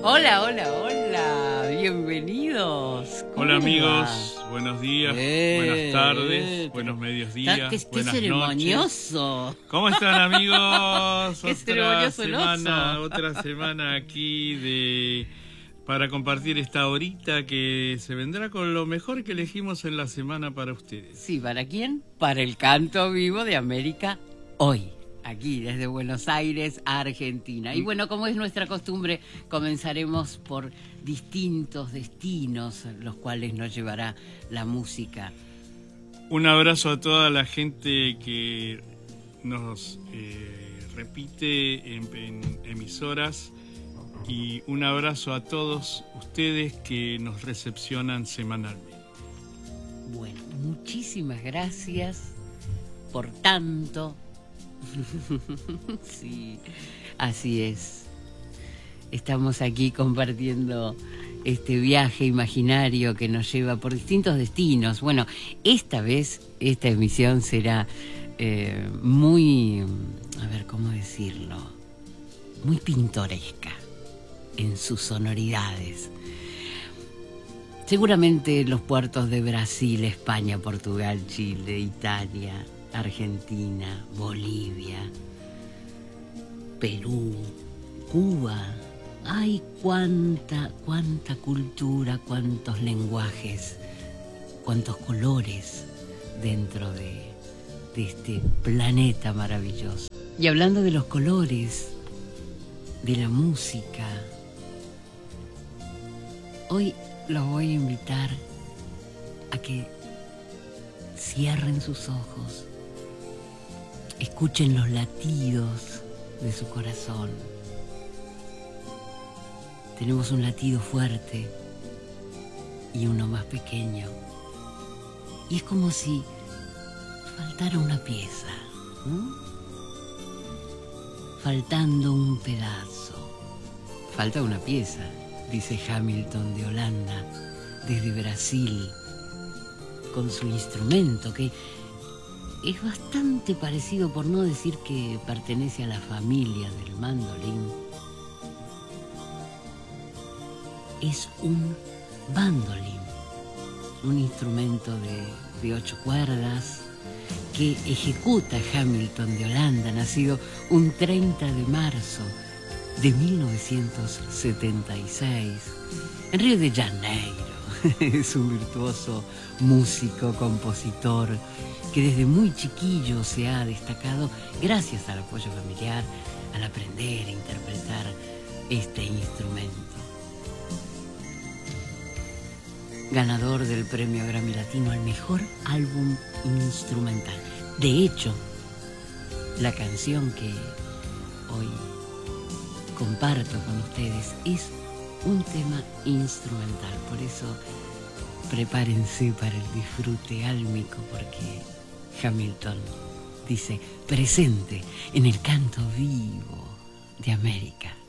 Hola, hola, hola, bienvenidos. Hola amigos, va? buenos días, buenas tardes, buenos mediodías, ¿Qué buenas ceremonioso? noches. ¿Cómo están amigos? Qué ceremonioso el oso. Otra semana aquí para compartir esta horita que se vendrá con lo mejor que elegimos en la semana para ustedes. Sí, ¿para quién? Para el canto vivo de América hoy. Aquí desde Buenos Aires, Argentina. Y bueno, como es nuestra costumbre, comenzaremos por distintos destinos, los cuales nos llevará la música. Un abrazo a toda la gente que nos repite en emisoras y un abrazo a todos ustedes que nos recepcionan semanalmente. Bueno, muchísimas gracias por tanto. Sí, así es. Estamos aquí compartiendo este viaje imaginario que nos lleva por distintos destinos. Bueno, esta vez, esta emisión será muy, a ver, ¿cómo decirlo? Muy pintoresca en sus sonoridades. Seguramente los puertos de Brasil, España, Portugal, Chile, Italia, Argentina, Bolivia, Perú, Cuba. Ay, cuánta cultura, cuántos lenguajes, cuántos colores dentro de este planeta maravilloso. Y hablando de los colores, de la música, hoy los voy a invitar a que cierren sus ojos, escuchen los latidos de su corazón. Tenemos un latido fuerte y uno más pequeño. Y es como si faltara una pieza, ¿no? Faltando un pedazo. Falta una pieza, dice Hamilton de Holanda, desde Brasil, con su instrumento que es bastante parecido, por no decir que pertenece a la familia del mandolín. Es un bandolín, un instrumento de 8 cuerdas que ejecuta Hamilton de Holanda, nacido un 30 de marzo de 1976 en Río de Janeiro. Es un virtuoso músico, compositor, que desde muy chiquillo se ha destacado gracias al apoyo familiar, al aprender a interpretar este instrumento. Ganador del premio Grammy Latino al mejor álbum instrumental. De hecho, la canción que hoy comparto con ustedes es un tema instrumental. Por eso prepárense para el disfrute álmico, porque Hamilton dice presente en el canto vivo de América.